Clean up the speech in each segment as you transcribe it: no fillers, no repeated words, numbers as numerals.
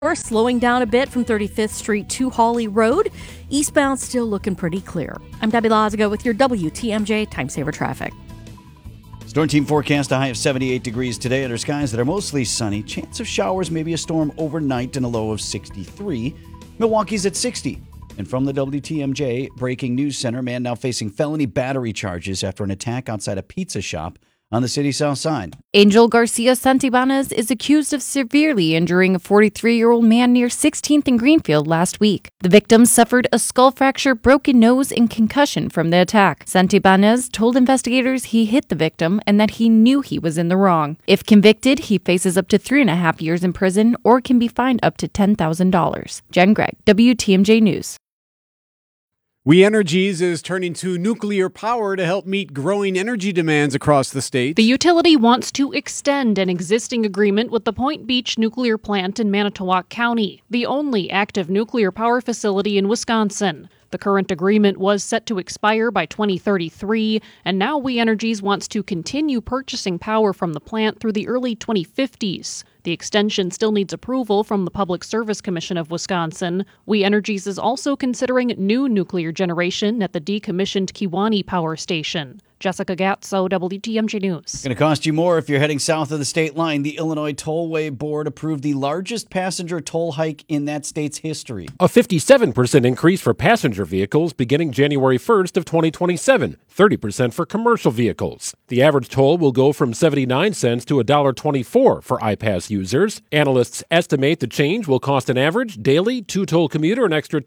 We're slowing down a bit from 35th Street to Hawley Road. Eastbound still looking pretty clear. I'm Debbie Lazago with your WTMJ Time Saver Traffic. Storm team forecast a high of 78 degrees today under skies that are mostly sunny. Chance of showers, maybe a storm overnight, and a low of 63. Milwaukee's at 60. And from the WTMJ Breaking News Center, man now facing felony battery charges after an attack outside a pizza shop on the city's south side. Angel Garcia Santibanez is accused of severely injuring a 43-year-old man near 16th and Greenfield last week. The victim suffered a skull fracture, broken nose, and concussion from the attack. Santibanez told investigators he hit the victim and that he knew he was in the wrong. If convicted, he faces up to 3.5 years in prison or can be fined up to $10,000. Jen Gregg, WTMJ News. We Energies is turning to nuclear power to help meet growing energy demands across the state. The utility wants to extend an existing agreement with the Point Beach Nuclear Plant in Manitowoc County, the only active nuclear power facility in Wisconsin. The current agreement was set to expire by 2033, and now We Energies wants to continue purchasing power from the plant through the early 2050s. The extension still needs approval from the Public Service Commission of Wisconsin. We Energies is also considering new nuclear generation at the decommissioned Kewaunee Power Station. Jessica Gatso, WTMJ News. It's going to cost you more if you're heading south of the state line. The Illinois Tollway Board approved the largest passenger toll hike in that state's history. A 57% increase for passenger vehicles beginning January 1st of 2027, 30% for commercial vehicles. The average toll will go from 79 cents to $1.24 for iPass users. Analysts estimate the change will cost an average daily two-toll commuter an extra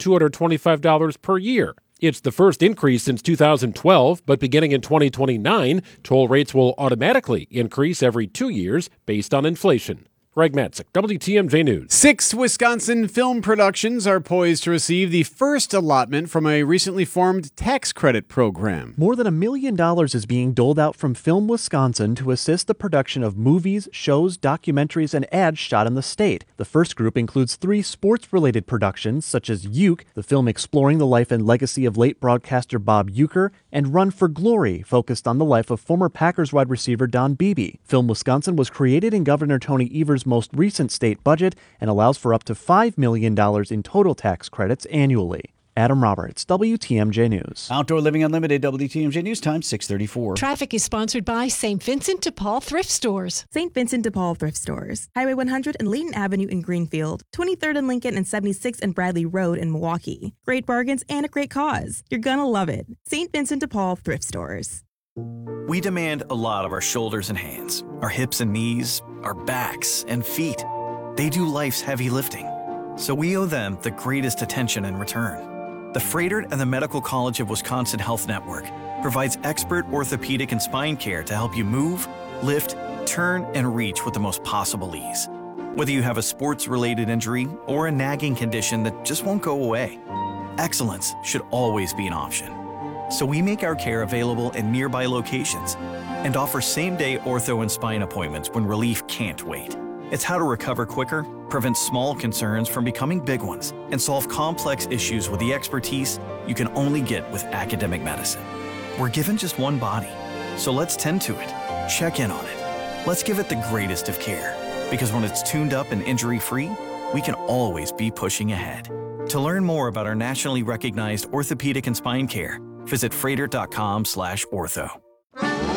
$225 per year. It's the first increase since 2012, but beginning in 2029, toll rates will automatically increase every 2 years based on inflation. Greg Matzik, WTMJ News. 6 Wisconsin film productions are poised to receive the first allotment from a recently formed tax credit program. More than $1 million is being doled out from Film Wisconsin to assist the production of movies, shows, documentaries, and ads shot in the state. The first group includes 3 sports-related productions, such as Uke, the film exploring the life and legacy of late broadcaster Bob Uecker, and Run for Glory, focused on the life of former Packers wide receiver Don Beebe. Film Wisconsin was created in Governor Tony Evers' most recent state budget and allows for up to $5 million in total tax credits annually. Adam Roberts, WTMJ News. Outdoor Living Unlimited, WTMJ News Time, 6:34. Traffic is sponsored by St. Vincent de Paul Thrift Stores. St. Vincent de Paul Thrift Stores. Highway 100 and Layton Avenue in Greenfield. 23rd and Lincoln and 76th and Bradley Road in Milwaukee. Great bargains and a great cause. You're gonna love it. St. Vincent de Paul Thrift Stores. We demand a lot of our shoulders and hands, our hips and knees, our backs and feet. They do life's heavy lifting, so we owe them the greatest attention in return. The Froedtert and the Medical College of Wisconsin Health Network provides expert orthopedic and spine care to help you move, lift, turn, and reach with the most possible ease. Whether you have a sports-related injury or a nagging condition that just won't go away, excellence should always be an option. So we make our care available in nearby locations and offer same-day ortho and spine appointments when relief can't wait. It's how to recover quicker, prevent small concerns from becoming big ones, and solve complex issues with the expertise you can only get with academic medicine. We're given just one body, so let's tend to it, check in on it. Let's give it the greatest of care, because when it's tuned up and injury-free, we can always be pushing ahead. To learn more about our nationally recognized orthopedic and spine care, visit Froedtert.com/ortho.